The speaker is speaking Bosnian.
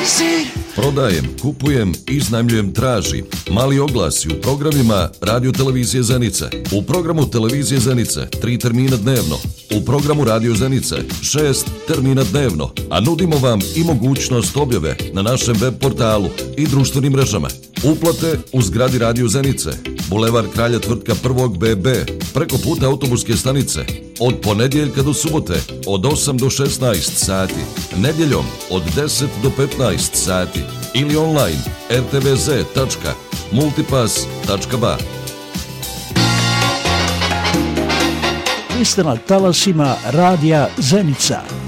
Prodajem, kupujem, iznajmljujem, tražim. Mali oglasi u programima Radio Televizije Zenice. U programu Televizije Zenice 3 termina dnevno. U programu Radio Zenice 6 termina dnevno. A nudimo vam i mogućnost objave na našem web portalu i društvenim mrežama. Uplate u zgradi Radio Zenice, Bulevar Kralja Tvrtka 1. BB, preko puta autobuske stanice, od ponedjeljka do subote, od 8 do 16 sati, nedjeljom od 10 do 15 sati ili online rtvz.multipass.ba. Vi ste na talasima Radija Zenica.